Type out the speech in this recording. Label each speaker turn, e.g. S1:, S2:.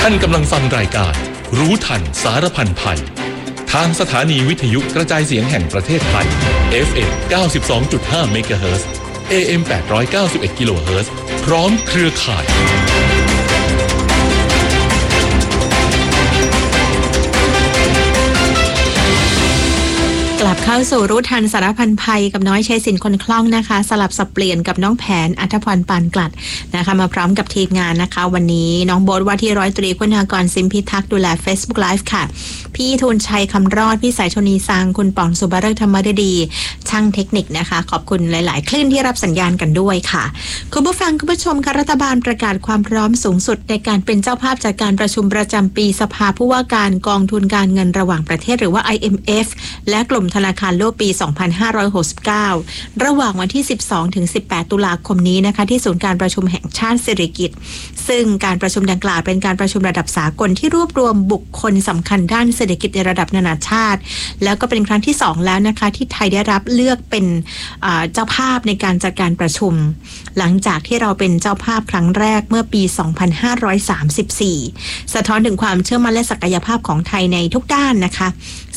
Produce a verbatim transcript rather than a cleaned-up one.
S1: ท่านกำลังฟังรายการรู้ทันสารพันภัยทางสถานีวิทยุกระจายเสียงแห่งประเทศไทย เอฟ เอ็ม เก้าสิบสองจุดห้า เมกะเฮิรตซ์ เอ เอ็ม แปดร้อยเก้าสิบเอ็ด กิโลเฮิรตซ์พร้อมเครือข่าย
S2: กลับเข้าสู่รู้ทันสารพันภัยกับน้อยชัยศิลป์คนคล่องนะคะสลับสับเปลี่ยนกับน้องแผนอัธพรปานกลัดนะคะมาพร้อมกับทีมงานนะคะวันนี้น้องโบ๊ทว่าที่ร้อยตรีคุณากรซิมพิทักษ์ดูแล Facebook Live ค่ะพี่ทูลชัยคำรอดพี่สายชนีสังคุณป่องสุบาฤกษ์ธรรมฤดีช่างเทคนิคนะคะขอบคุณหลายๆคลื่นที่รับสัญญาณกันด้วยค่ะคุณผู้ฟังคุณผู้ชมค่ะรัฐบาลประกาศความพร้อมสูงสุดในการเป็นเจ้าภาพจากการประชุมประจำปีสภาผู้ว่าการกองทุนการเงินระหว่างประเทศหรือว่า ไอ เอ็ม เอฟ และกลุ่มธนาคารโลกปี สองพันห้าร้อยหกสิบเก้า ระหว่างวันที่ สิบสองถึงสิบแปด ตุลาคมนี้นะคะที่ศูนย์การประชุมแห่งชาติสิริกิติ์ซึ่งการประชุมดังกล่าวเป็นการประชุมระดับสากลที่รวบรวมบุคคลสำคัญด้านเศรษฐกิจในระดับนานาชาติแล้วก็เป็นครั้งที่สองแล้วนะคะที่ไทยได้รับเลือกเป็นเจ้าภาพในการจัดการประชุมหลังจากที่เราเป็นเจ้าภาพครั้งแรกเมื่อปี สองพันห้าร้อยสามสิบสี่ สะท้อนถึงความเชื่อมั่นและศักยภาพของไทยในทุกด้านนะคะ